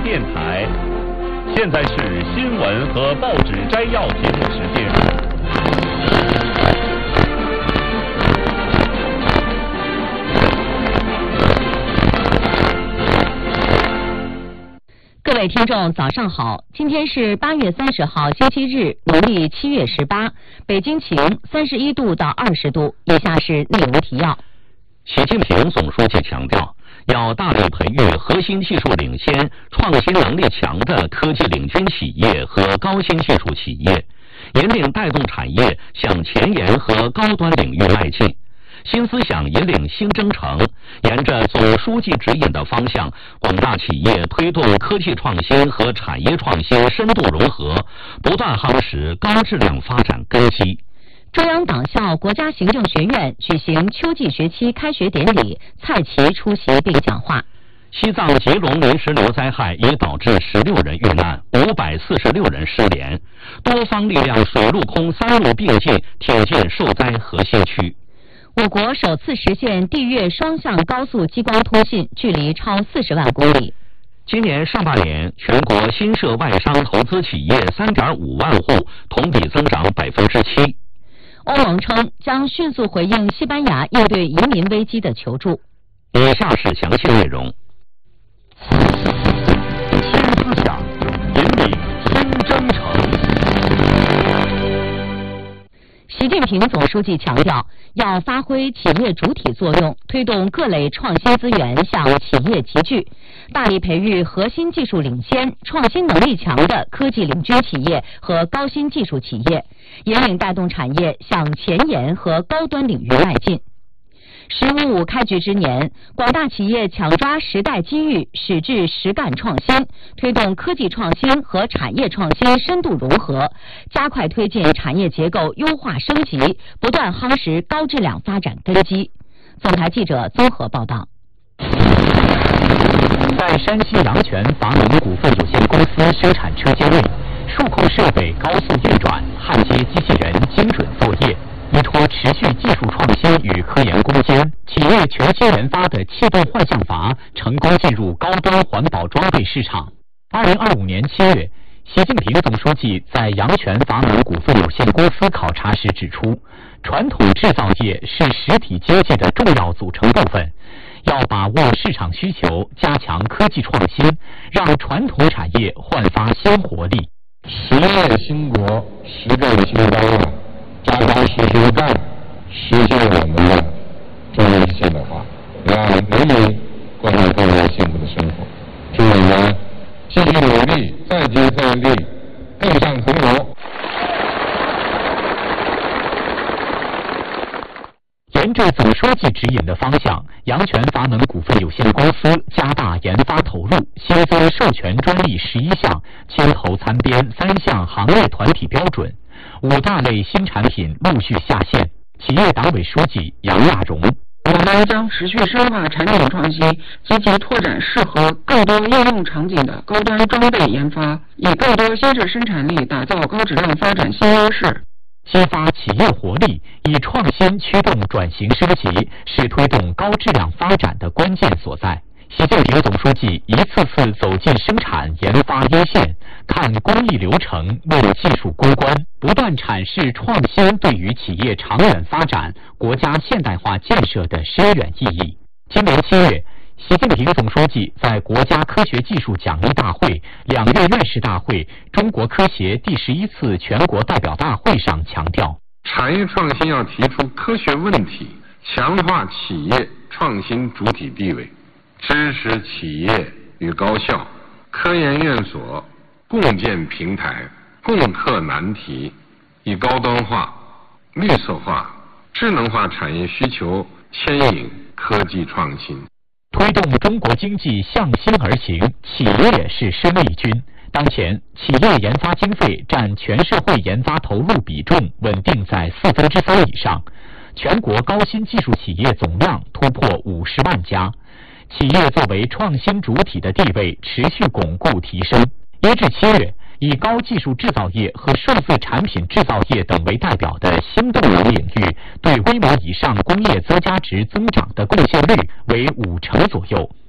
电台，现在是新闻和报纸摘要节目时间。 各位听众，早上好！今天是8月30号，星期日，农历7月18，北京晴，31度到20度。以下是内容提要。 习近平总书记强调，要大力培育核心技术领先、创新能力强的科技领军企业和高新技术企业，引领带动产业向前沿和高端领域迈进。新思想引领新征程，沿着总书记指引的方向，广大企业推动科技创新和产业创新深度融合，不断夯实高质量发展根基。 中央党校国家行政学院举行秋季学期开学典礼，蔡奇出席并讲话。 西藏吉隆临时流灾害已导致16人遇难，546人失联，多方力量水陆空三路并进，挺进受灾核心区。 我国首次实现地越双向高速激光通信，距离超40万公里。 今年上半年，全国新设外商投资企业3.5万户，同比增长7%。 欧盟称将迅速回应西班牙应对移民危机的求助。 以下是详细内容。 新思想引领新征程。 习近平总书记强调，要发挥企业主体作用，推动各类创新资源向企业集聚，大力培育核心技术领先、创新能力强的科技领军企业和高新技术企业，引领带动产业向前沿和高端领域迈进。“15+5”开局之年，广大企业抢抓时代机遇，矢志实干创新，推动科技创新和产业创新深度融合，加快推进产业结构优化升级，不断夯实高质量发展根基。总台记者综合报道。 在山西阳泉阀能股份有限公司生产车间内，数控设备高速运转，焊接机器人精准作业。依托持续技术创新与科研攻坚，企业全新研发的气动换向阀成功进入高端环保装备市场。2025年7月，习近平总书记在阳泉阀能股份有限公司考察时指出，传统制造业是实体经济的重要组成部分，要把握市场需求，加强科技创新，让传统产业焕发新活力。 实业兴国，实干兴邦啊！扎扎实实干，实现我们的中国现代化，让人民过上更加幸福的生活。祝我们继续努力，再接再厉，更上层楼。 沿着总书记指引的方向，阳泉阀能股份有限公司加大研发投入，新增授权专利11项，牵头参编3项行业团体标准，5大类新产品陆续下线。企业党委书记杨亚荣： 我们将持续深化产品创新，积极拓展适合更多应用场景的高端装备研发，以更多新式生产力打造高质量发展新优势。 激发企业活力，以创新驱动转型升级，是推动高质量发展的关键所在。习近平总书记一次次走进生产研发一线，看工艺流程，问技术攻关，不断阐释创新对于企业长远发展、国家现代化建设的深远意义。今年7月，习近平总书记在国家科学技术奖励大会、2月院士大会、中国科协第11次全国代表大会上强调， 产业创新要提出科学问题，强化企业创新主体地位，支持企业与高校、科研院所共建平台，共克难题，以高端化、绿色化、智能化产业需求牵引科技创新。 推动中国经济向心而行，企业是生力军。当前，企业研发经费占全社会研发投入比重稳定在3/4以上，全国高新技术企业总量突破50万家，企业作为创新主体的地位持续巩固提升。1至7月，以高技术制造业和数字产品制造业等为代表的新动能领域，对规模以上工业增加值增长的贡献率为50%左右。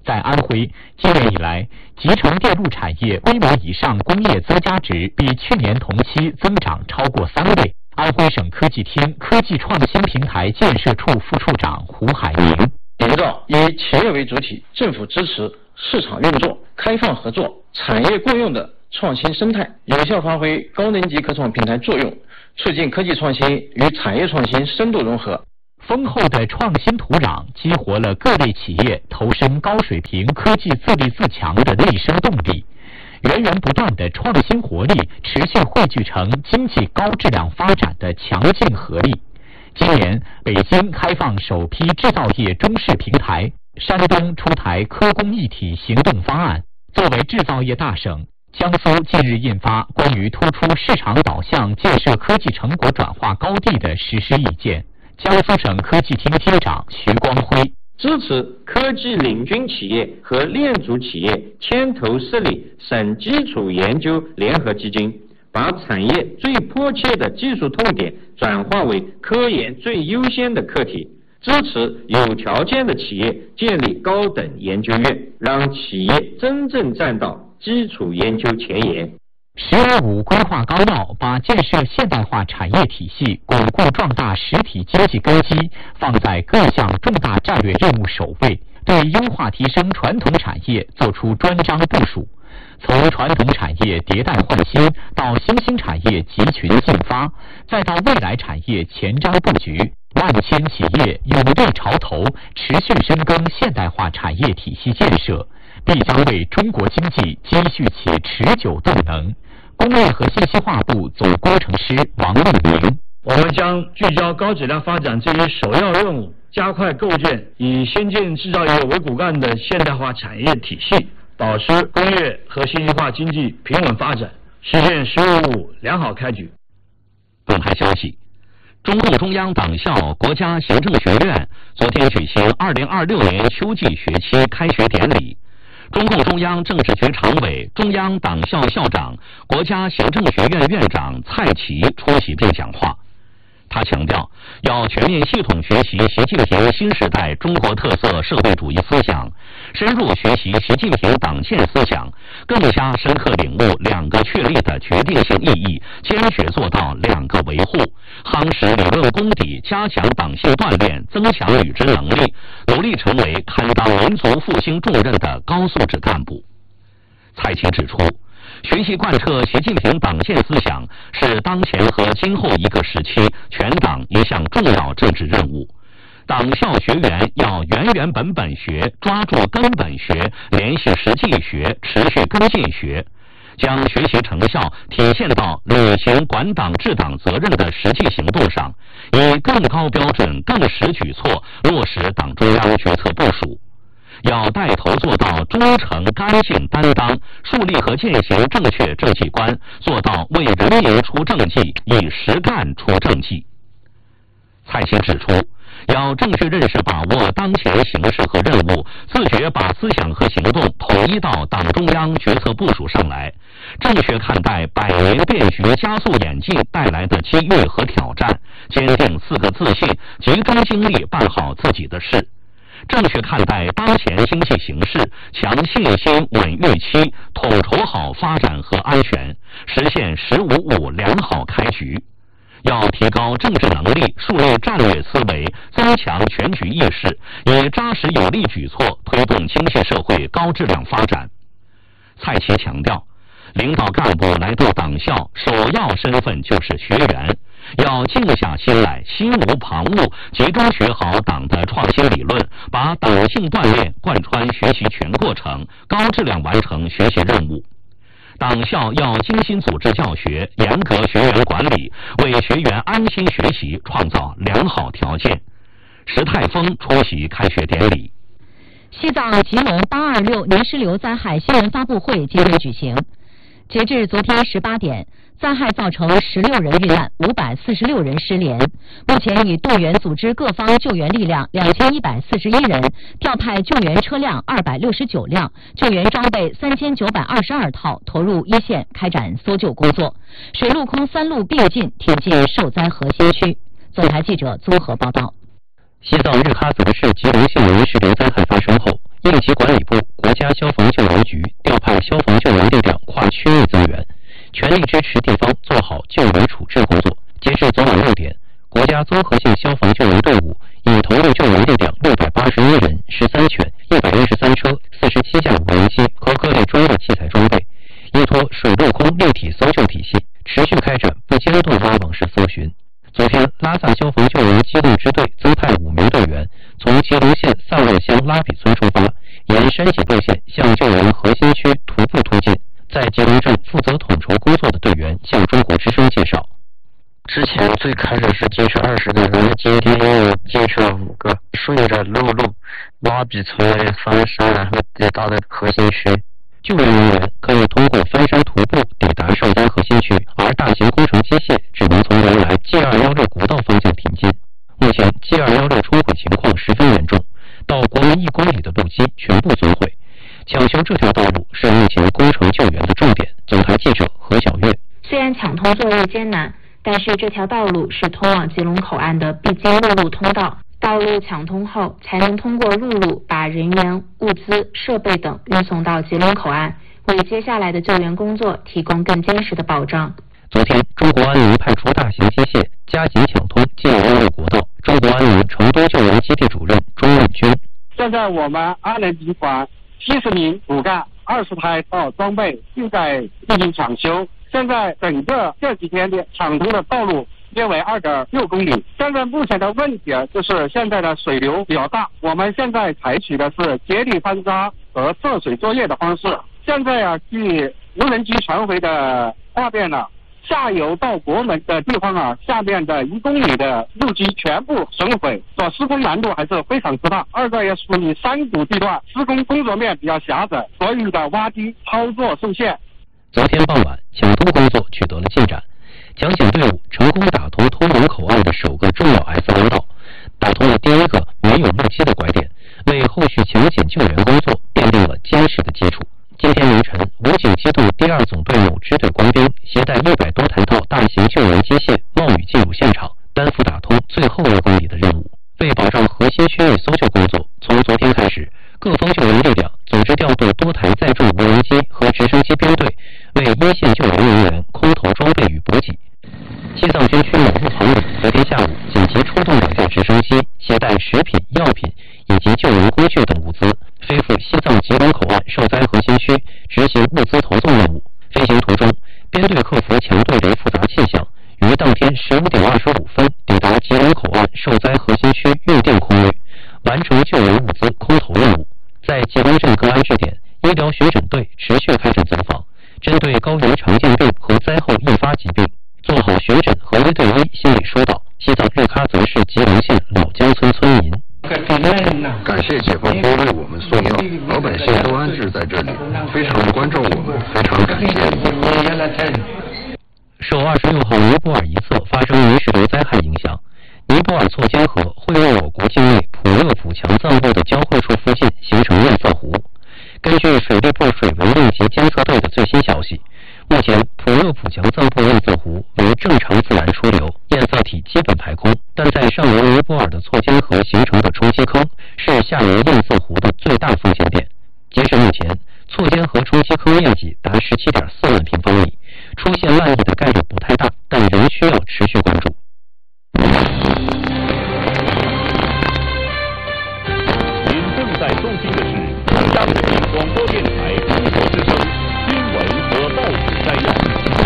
在安徽，今年以来，集成电路产业规模以上工业增加值比去年同期增长超过3倍。安徽省科技厅科技创新平台建设处副处长胡海明： 营造以企业为主体、政府支持、市场运作、开放合作、产业共用的创新生态，有效发挥高能级科创平台作用，促进科技创新与产业创新深度融合。 丰厚的创新土壤激活了各类企业投身高水平科技自立自强的内生动力，源源不断的创新活力持续汇聚成经济高质量发展的强劲合力。今年，北京开放首批制造业中试平台，山东出台科工一体行动方案。作为制造业大省，江苏近日印发关于突出市场导向建设科技成果转化高地的实施意见。江苏省科技厅厅长徐光辉： 支持科技领军企业和链组企业牵头设立省基础研究联合基金，把产业最迫切的技术痛点转化为科研最优先的课题。支持有条件的企业建立高等研究院，让企业真正站到基础研究前沿。 “十二五”规划纲要把建设现代化产业体系、巩固壮大实体经济根基放在各项重大战略任务首位，对优化提升传统产业作出专章部署。从传统产业迭代换新到新兴产业集群进发，再到未来产业前瞻布局，万千企业勇立潮头，持续深耕现代化产业体系建设，必将为中国经济积蓄起持久动能。工业和信息化部总工程师王立明： 我们将聚焦高质量发展这一首要任务，加快构建以先进制造业为骨干的现代化产业体系，保持工业和信息化经济平稳发展，实现“十五”良好开局。 公开消息，中共中央党校国家行政学院昨天举行2026年秋季学期开学典礼。中共中央政治局常委、中央党校校长、国家行政学院院长蔡奇出席并讲话。他强调，要全面系统学习习近平新时代中国特色社会主义思想，深入学习习近平党建思想，更加深刻领悟2个确立的决定性意义，坚决做到2个维护，夯实理论功底，加强党性锻炼，增强履职能力，努力成为堪当民族复兴重任的高素质干部。蔡奇指出，学习贯彻习近平党建思想是当前和今后一个时期全党一项重要政治任务。党校学员要原本本学，抓住根本学，联系实际学，持续跟进学，将学习成效体现到履行管党治党责任的实际行动上，以更高标准、更实举措落实党中央决策部署。要带头做到忠诚、干净、担当，树立和践行正确政绩观，做到为人民出政绩，以实干出政绩。蔡奇指出，要正确认识把握当前形势和任务，自觉把思想和行动统一到党中央决策部署上来，正确看待百年变局加速演进带来的机遇和挑战，坚定4个自信，集中精力办好自己的事。正确看待当前经济形势，强信心、稳预期，统筹好发展和安全，实现“十五五”良好开局。要提高政治能力，树立战略思维，增强全局意识，以扎实有力举措推动经济社会高质量发展。蔡奇强调，领导干部来到党校，首要身份就是学员，要静下心来，心无旁骛，集中学好党的创新理论，把党性锻炼贯穿学习全过程，高质量完成学习任务。党校要精心组织教学，严格学员管理，为学员安心学习创造良好条件。石泰峰出席开学典礼。 西藏吉隆826泥石流灾害新闻发布会今天举行。截至昨天18点，灾害造成16人遇难，546人失联。目前已动员组织各方救援力量2141人，调派救援车辆269辆，救援装备3922套，投入一线开展搜救工作。水陆空3路并进，挺进受灾核心区。总台记者综合报道。 西藏日喀则市吉隆县泥石流灾害发生后， 应急管理部、国家消防救援局调派消防救援力量跨区域增援，全力支持地方做好救援处置工作。截至昨晚6点，国家综合性消防救援队伍已投入救援力量681人、13犬、163车、47架无人机和各类专业器材装备，依托水陆空立体搜救体系，持续开展不间断拉网式搜寻。昨天，拉萨消防救援机动支队增派5名队员，从吉隆县萨勒乡拉比村出发，沿山脊路线向救援核心区徒步推进。在吉隆镇负责统筹工作的队员向中国之声介绍， 之前最开始是坚持20个人，今天又坚持了5个，顺着陆路拉比村翻山，然后抵达的核心区。 救援人员可以通过翻山徒步抵达寿灾核心区，而大型工程机械只能从原来 G216 国道方向挺进。目前 G216 冲毁情况十分严重，到国门1公里的路基全部损毁。抢修这条道路是目前工程救援的重点。总台记者何小月。 虽然抢通作业艰难，但是这条道路是通往吉隆口岸的必经陆路通道。道路抢通后，才能通过陆路把人员、物资、设备等运送到吉隆口岸，为接下来的救援工作提供更坚实的保障。 昨天，中国安宁派出大型机械加紧抢通 G216 国道。中国安宁成都救援基地主任钟润军： 现在我们安宁集团70名骨干、20台装备正在进行抢修。现在整个这几天的抢通的道路约为2.6公里。现在目前的问题就是现在的水流比较大，我们现在采取的是接力翻沙和涉水作业的方式。现在据无人机传回的画面下游到国门的地方下面的1公里的路基全部损毁，所施工难度还是非常之大。2个也属于山谷地段，施工工作面比较狭窄，所以的挖堤操作受限。 昨天傍晚，抢通工作取得了进展。抢险队伍成功打通通龙口岸的首个重要 S 弯道，打通了第一个没有路基的拐点，为后续抢险救援工作奠定了坚实的基础。今天凌晨，武警机动第2总队某支队官兵携带100多台套大型救援机械冒雨进入现场，担负打通最后2公里的任务。为保障核心区域搜救工作，从昨天开始，各方救援力量组织调度多台载重无人机和直升机编队，为一线救援人员空投装备与补给。西藏军区某日团里昨天下午紧急出动2架直升机，携带食品、药品以及救援工具等物资，飞赴西藏吉隆口岸受灾核心区执行物资投送任务。飞行途中，编队克服强对流复杂气象，于当天15点25分抵达吉隆口岸受灾核心区运电空域，完成救援物资空投任务。在吉隆镇各安置点，医疗巡诊队持续开展走访，针对高原常见病和灾后易发疾病，做好巡诊和1对1心理疏导。西藏日喀则市吉隆县老江村村民： 感谢解放军为我们送药，老百姓都安置在这里，非常关照我们，非常感谢。 受26号尼泊尔一侧发生泥石流灾害影响，尼泊尔错肩河汇入我国境内普热普强藏部的交汇处附近形成堰塞湖。根据水利部水文应急监测队的最新消息，目前普热普强藏部堰塞湖为正常自然出流，堰塞体基本排空，但在上游尼泊尔的错肩河形成的冲积坑是下游堰塞湖的最大风险点。截至目前，错肩河冲积坑面积达17.4万平方米，出现烂泥的概率不太大，但仍需要持续关注。 您正在收听的是中央人民广播电台中国之声新闻和报纸摘要。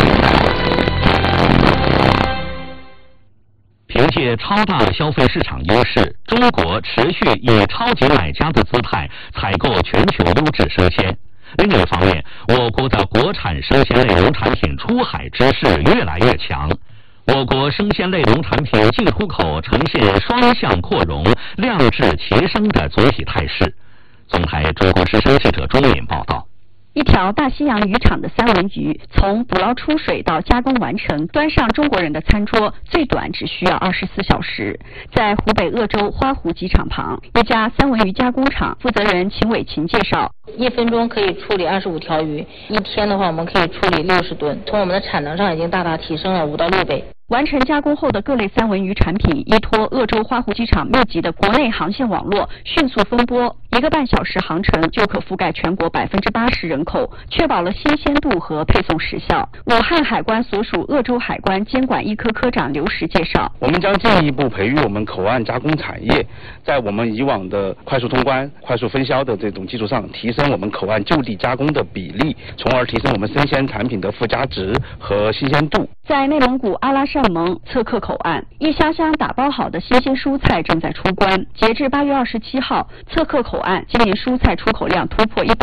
凭借超大消费市场优势，中国持续以超级买家的姿态采购全球优质生鲜。另一方面，我国的国产生鲜类农产品出海之势越来越强。我国生鲜类农产品进出口呈现双向扩容、量质齐升的总体态势。总台中国之声记者钟敏报道。 一条大西洋渔场的三文鱼，从捕捞出水到加工完成，端上中国人的餐桌，最短只需要24小时。在湖北鄂州花湖机场旁，一家三文鱼加工厂负责人秦伟琴介绍 ，1分钟可以处理25条鱼，一天的话我们可以处理60吨，从我们的产能上已经大大提升了5到6倍。 完成加工后的各类三文鱼产品，依托鄂州花湖机场密集的国内航线网络，迅速分拨，1个半小时航程就可覆盖全国80%人口，确保了新鲜度和配送时效。武汉海关所属鄂州海关监管一科科长刘石介绍， 我们将进一步培育我们口岸加工产业，在我们以往的快速通关、快速分销的这种基础上，提升我们口岸就地加工的比例，从而提升我们生鲜产品的附加值和新鲜度。 在内蒙古阿拉善盟测克口岸，一箱箱打包好的新鲜蔬菜正在出关。截至8月27号，测克口岸今年蔬菜出口量突破100